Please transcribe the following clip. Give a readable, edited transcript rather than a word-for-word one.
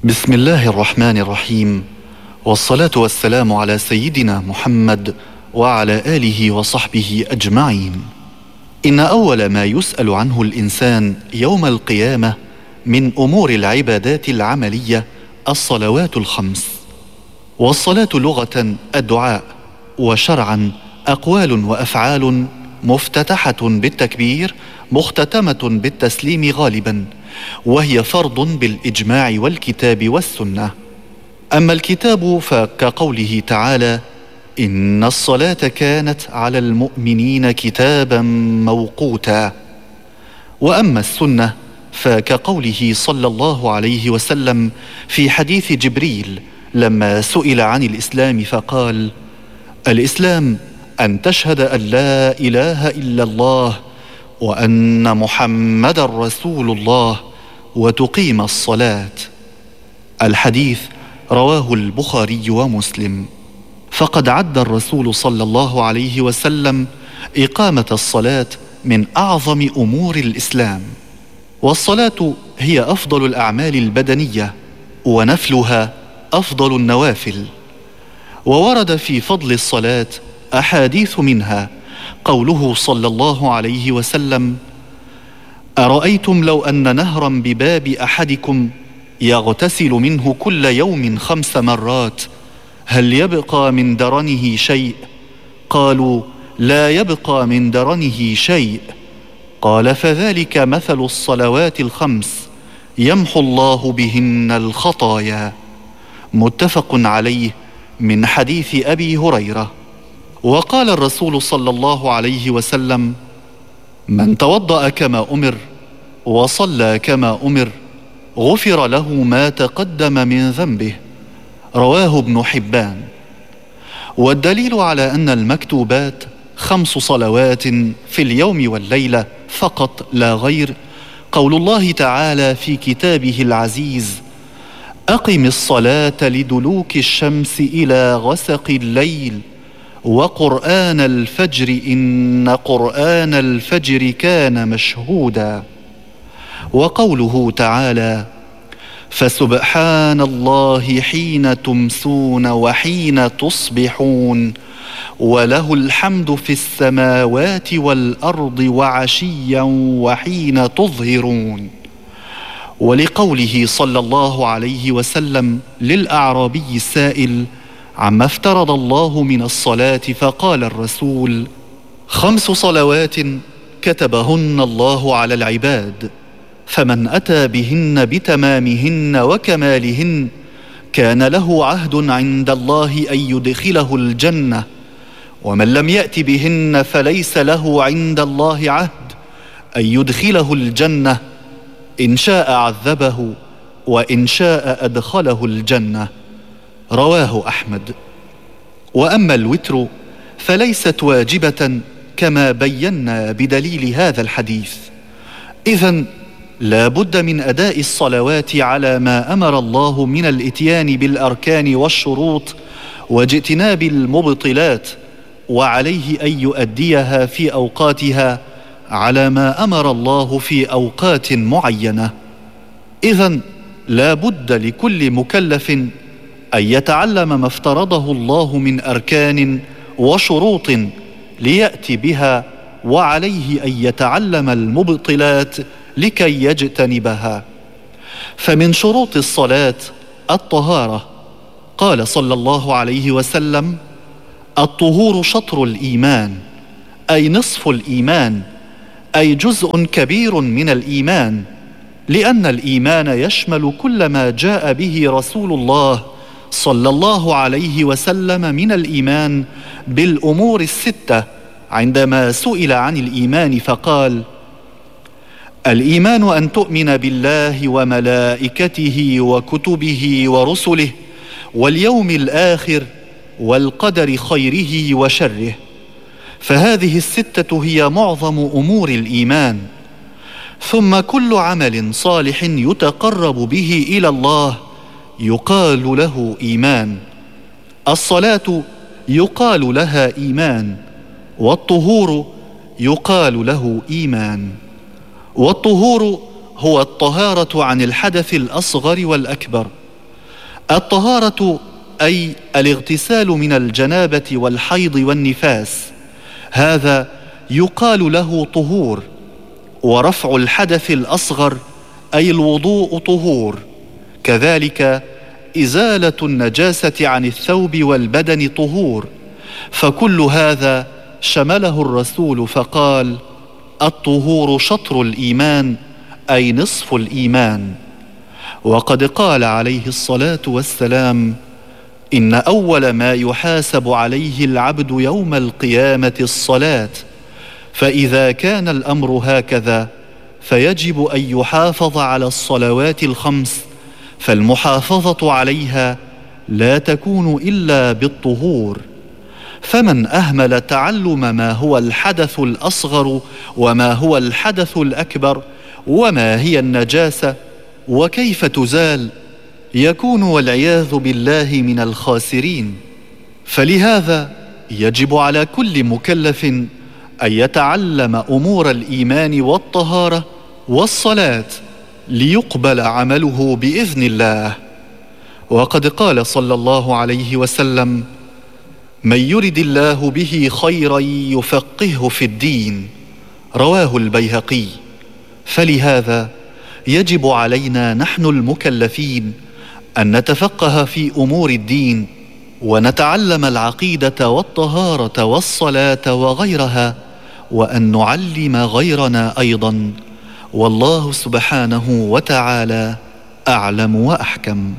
بسم الله الرحمن الرحيم، والصلاة والسلام على سيدنا محمد وعلى آله وصحبه أجمعين. إن أول ما يسأل عنه الإنسان يوم القيامة من أمور العبادات العملية الصلوات الخمس. والصلاة لغة الدعاء، وشرعا أقوال وأفعال مفتتحة بالتكبير مختتمة بالتسليم غالبا، وهي فرض بالإجماع والكتاب والسنة. أما الكتاب فكقوله تعالى: إن الصلاة كانت على المؤمنين كتابا موقوتا. وأما السنة فكقوله صلى الله عليه وسلم في حديث جبريل لما سئل عن الإسلام فقال: الإسلام أن تشهد أن لا إله إلا الله وأن محمدا رسول الله وتقيم الصلاة. الحديث رواه البخاري ومسلم. فقد عد الرسول صلى الله عليه وسلم إقامة الصلاة من أعظم أمور الإسلام. والصلاة هي أفضل الأعمال البدنية، ونفلها أفضل النوافل. وورد في فضل الصلاة أحاديث، منها قوله صلى الله عليه وسلم: أرأيتم لو أن نهرا بباب أحدكم يغتسل منه كل يوم 5 مرات هل يبقى من درنه شيء؟ قالوا: لا يبقى من درنه شيء. قال: فذلك مثل الصلوات الخمس يمحو الله بهن الخطايا. متفق عليه، من حديث أبي هريرة. وقال الرسول صلى الله عليه وسلم: من توضأ كما أمر وصلى كما أمر غفر له ما تقدم من ذنبه. رواه ابن حبان. والدليل على أن المكتوبات 5 صلوات في اليوم والليلة فقط لا غير قول الله تعالى في كتابه العزيز: أقم الصلاة لدلوك الشمس إلى غسق الليل وقرآن الفجر إن قرآن الفجر كان مشهودا. وقوله تعالى: فسبحان الله حين تمسون وحين تصبحون وله الحمد في السماوات والأرض وعشيا وحين تظهرون. ولقوله صلى الله عليه وسلم للأعرابي السائل عما افترض الله من الصلاة، فقال الرسول: 5 صلوات كتبهن الله على العباد، فمن أتى بهن بتمامهن وكمالهن كان له عهد عند الله أن يدخله الجنة، ومن لم يأت بهن فليس له عند الله عهد أن يدخله الجنة، إن شاء عذبه وإن شاء أدخله الجنة. رواه أحمد. وأما الوتر فليست واجبة كما بينا بدليل هذا الحديث. إذن لا بد من أداء الصلوات على ما أمر الله من الإتيان بالأركان والشروط واجتناب المبطلات، وعليه أن يؤديها في أوقاتها على ما أمر الله في أوقات معينة. إذن لا بد لكل مكلف أن يتعلم ما افترضه الله من أركان وشروط ليأتي بها، وعليه أن يتعلم المبطلات لكي يجتنبها. فمن شروط الصلاة الطهارة. قال صلى الله عليه وسلم: الطهور شطر الإيمان، أي نصف الإيمان، أي جزء كبير من الإيمان، لأن الإيمان يشمل كل ما جاء به رسول الله صلى الله عليه وسلم من الإيمان بالأمور ال6. عندما سئل عن الإيمان فقال: الإيمان أن تؤمن بالله وملائكته وكتبه ورسله واليوم الآخر والقدر خيره وشره. فهذه ال6 هي معظم أمور الإيمان. ثم كل عمل صالح يتقرب به إلى الله يقال له إيمان. الصلاة يقال لها إيمان، والطهور يقال له إيمان. والطهور هو الطهارة عن الحدث الأصغر والأكبر، الطهارة أي الاغتسال من الجنابة والحيض والنفاس، هذا يقال له طهور. ورفع الحدث الأصغر أي الوضوء طهور. كذلك إزالة النجاسة عن الثوب والبدن طهور. فكل هذا شمله الرسول فقال: الطهور شطر الإيمان، أي نصف الإيمان. وقد قال عليه الصلاة والسلام: إن أول ما يحاسب عليه العبد يوم القيامة الصلاة، فإذا كان الأمر هكذا فيجب أن يحافظ على الصلوات الخمس، فالمحافظة عليها لا تكون إلا بالطهور. فمن أهمل تعلم ما هو الحدث الأصغر وما هو الحدث الأكبر وما هي النجاسة وكيف تزال، يكون والعياذ بالله من الخاسرين. فلهذا يجب على كل مكلف أن يتعلم أمور الإيمان والطهارة والصلاة ليقبل عمله بإذن الله. وقد قال صلى الله عليه وسلم: من يرد الله به خيرا يفقهه في الدين، رواه البيهقي. فلهذا يجب علينا نحن المكلفين أن نتفقه في أمور الدين، ونتعلم العقيدة والطهارة والصلاة وغيرها، وأن نعلم غيرنا أيضا. والله سبحانه وتعالى أعلم وأحكم.